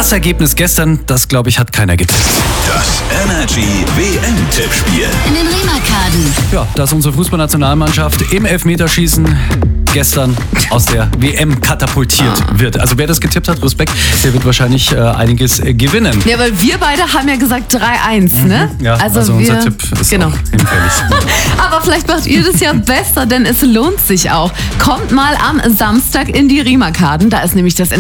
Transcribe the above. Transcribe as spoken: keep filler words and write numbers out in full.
Das Ergebnis gestern, das glaube ich, hat keiner getippt. Das Energy W M-Tippspiel. In den Remakarden. Ja, dass unsere Fußballnationalmannschaft im Elfmeterschießen gestern aus der W M katapultiert wird. Also wer das getippt hat, Respekt, der wird wahrscheinlich äh, einiges äh, gewinnen. Ja, weil wir beide haben ja gesagt drei eins, ne? Ja, also, also wir, unser Tipp ist genau. auch hinfällig. Aber vielleicht macht ihr das ja besser, denn es lohnt sich auch. Kommt mal am Samstag in die Remakarden, da ist nämlich das